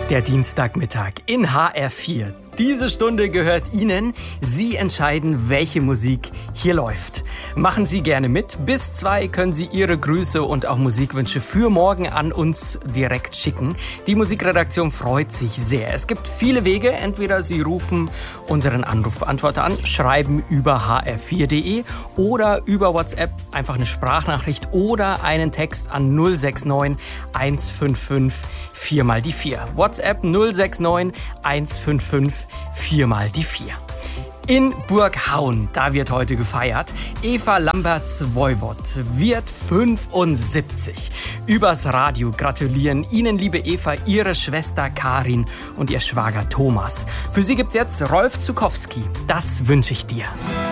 Der Dienstagmittag in HR4. Diese Stunde gehört Ihnen. Sie entscheiden, welche Musik hier läuft. Machen Sie gerne mit. Bis 2 können Sie Ihre Grüße und auch Musikwünsche für morgen an uns direkt schicken. Die Musikredaktion freut sich sehr. Es gibt viele Wege. Entweder Sie rufen unseren Anrufbeantworter an, schreiben über hr4.de oder über WhatsApp einfach eine Sprachnachricht oder einen Text an 069 155 4 mal die 4. WhatsApp 069 155 4 mal die 4. In Burghaun, da wird heute gefeiert. Eva Lamberts-Woiwod wird 75. Übers Radio gratulieren Ihnen, liebe Eva, Ihre Schwester Karin und Ihr Schwager Thomas. Für Sie gibt's jetzt Rolf Zukowski. Das wünsche ich dir.